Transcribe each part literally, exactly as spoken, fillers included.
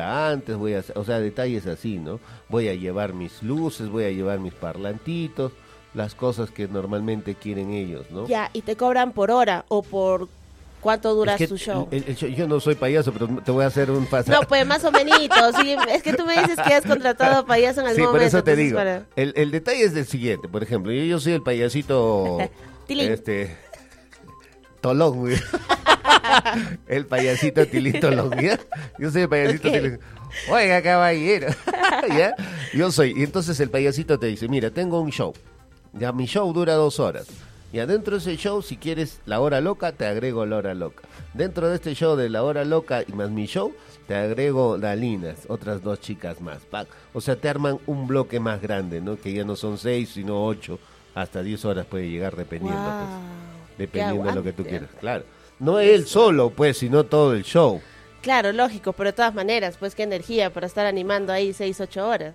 hora antes, voy a, o sea, detalles así, ¿no? Voy a llevar mis luces, voy a llevar mis parlantitos, las cosas que normalmente quieren ellos, ¿no? Ya, y te cobran por hora o por cuánto dura Es que su show. el- el show- yo no soy payaso, pero te voy a hacer un pasar. No, pues más o menos, sí, es que tú me dices que has contratado payaso en algún Sí, por momento. eso te entonces digo. para- El, el detalle es del siguiente, por ejemplo, yo, yo soy el payasito, Tilín. este, Tolón, güey. El payasito Tilín Tolón, ¿ya? Yo soy el payasito Ok. Tilín. Oiga, caballero, ¿ya? Yo soy, y entonces el payasito te dice, mira, tengo un show, ya mi show dura dos horas. Y adentro de ese show, si quieres la hora loca, te agrego la hora loca. Dentro de este show de la hora loca y más mi show, te agrego Dalinas, otras dos chicas más. Pa. O sea, te arman un bloque más grande, ¿no? Que ya no son seis, sino ocho, hasta diez horas puede llegar dependiendo, Guau, pues. qué Dependiendo de lo que tú aguante. quieras, claro. No él solo, pues, sino todo el show. Claro, lógico, pero de todas maneras, pues qué energía para estar animando ahí seis, ocho horas.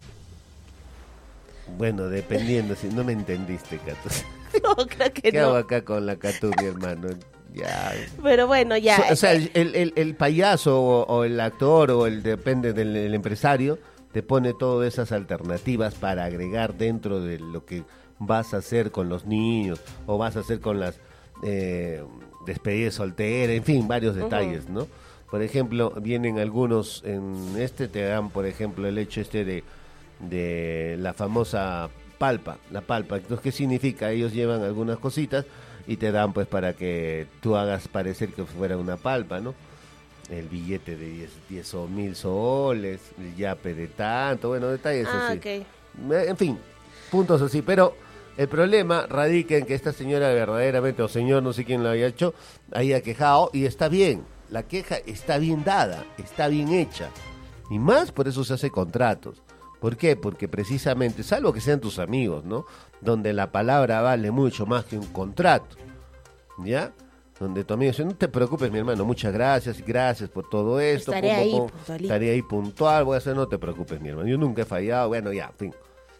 Bueno, dependiendo, si no me entendiste, Cato. No, creo que ¿Qué hago no. acá con la Catu, mi hermano? Ya. Pero bueno, ya. So- o sea, el, el, el payaso o, o el actor o el depende del el empresario te pone todas esas alternativas para agregar dentro de lo que vas a hacer con los niños o vas a hacer con las eh, despedidas solteras, en fin, varios detalles, ¿no? Por ejemplo, vienen algunos en este te dan, por ejemplo, el hecho este de de la famosa palpa, la palpa. Entonces, ¿qué significa? Ellos llevan algunas cositas y te dan pues para que tú hagas parecer que fuera una palpa, ¿no? El billete de diez, diez o mil soles, el yape de tanto, bueno, detalles Ah, así. ok. Eh, En fin, puntos así, pero el problema radica en que esta señora verdaderamente, o señor, no sé quién lo haya hecho, haya quejado y está bien, la queja está bien dada, está bien hecha. Y más por eso se hace contratos. ¿Por qué? Porque precisamente, salvo que sean tus amigos, ¿no? Donde la palabra vale mucho más que un contrato, ¿ya? Donde tu amigo dice, no te preocupes, mi hermano, muchas gracias, gracias por todo esto. Estaré pum, pum, ahí, pum, puntualito. estaré ahí puntual, voy a hacer, no te preocupes, mi hermano. Yo nunca he fallado, bueno, ya, en fin.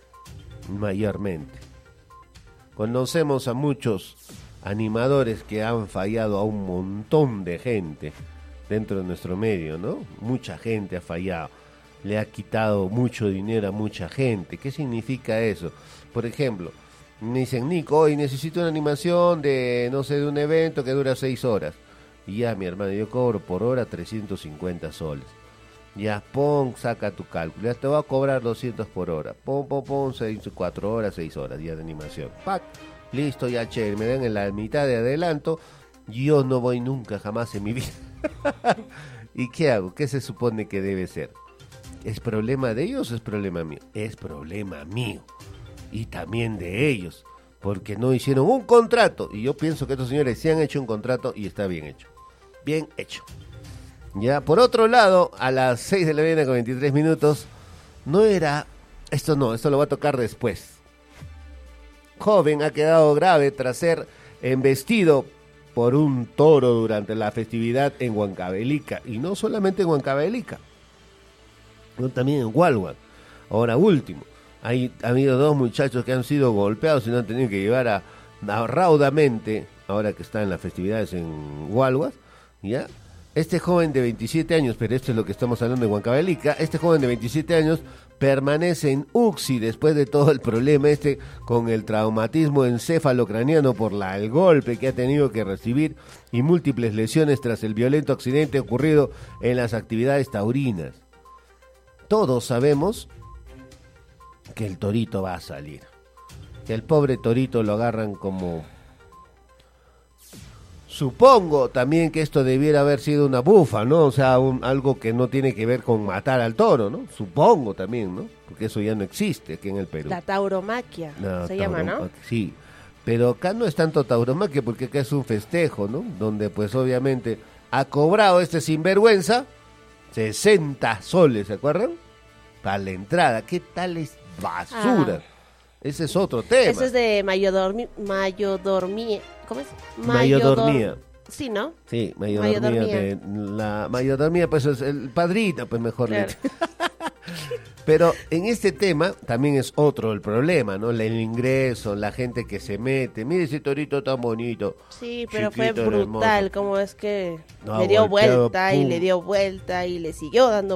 Mayormente. Conocemos a muchos animadores que han fallado a un montón de gente dentro de nuestro medio, ¿no? Mucha gente ha fallado. Le ha quitado mucho dinero a mucha gente. ¿Qué significa eso? Por ejemplo, me dicen, Nico, hoy necesito una animación de, no sé, de un evento que dura seis horas. Y ya, mi hermano, yo cobro por hora trescientos cincuenta soles. Ya, pon, saca tu cálculo. Ya te va a cobrar doscientos por hora. Pon, pon, pon, seis, cuatro horas, seis horas ya de animación. Pac, listo, ya, chévere. Me dan en la mitad de adelanto. Yo no voy nunca, jamás en mi vida. ¿Y qué hago? ¿Qué se supone que debe ser? ¿Es problema de ellos o es problema mío? Es problema mío. Y también de ellos. Porque no hicieron un contrato. Y yo pienso que estos señores sí han hecho un contrato y está bien hecho. Bien hecho. Ya, por otro lado, a las seis de la mañana con veintitrés minutos, no era... Esto no, esto lo va a tocar después. Joven ha quedado grave tras ser embestido por un toro durante la festividad en Huancavelica. Y no solamente en Huancavelica, sino también en Hualhuac. Ahora último, hay, ha habido dos muchachos que han sido golpeados y no han tenido que llevar a, a raudamente, ahora que están las festividades en Hualhuac, ¿ya? Este joven de veintisiete años, pero esto es lo que estamos hablando de Huancavelica, este joven de veintisiete años permanece en U C S I después de todo el problema este con el traumatismo encéfalo-craneano por la, el golpe que ha tenido que recibir y múltiples lesiones tras el violento accidente ocurrido en las actividades taurinas. Todos sabemos que el torito va a salir, que el pobre torito lo agarran como... Supongo también que esto debiera haber sido una bufa, ¿no? O sea, un, algo que no tiene que ver con matar al toro, ¿no? Supongo también, ¿no? Porque eso ya no existe aquí en el Perú. La tauromaquia No, se llama, ¿no? tauroma- Sí, pero acá no es tanto tauromaquia porque acá es un festejo, ¿no? Donde pues obviamente ha cobrado este sinvergüenza sesenta soles, ¿se acuerdan? Para la entrada. ¿Qué tal es basura? Ah. Ese es otro tema. Eso es de mayodormi, mayodormía. ¿Cómo es? Mayodormía. Sí, ¿no? Sí, mayordomía. Mayordomía. De, la mayordomía, pues es el padrino, pues mejor Claro. dicho. Pero en este tema también es otro el problema, ¿no? El ingreso, la gente que se mete. Mire ese torito tan bonito. Sí, pero fue chiquito, brutal, hermoso. como es que No, le dio golpeado, vuelta y pum. le dio vuelta y le siguió dando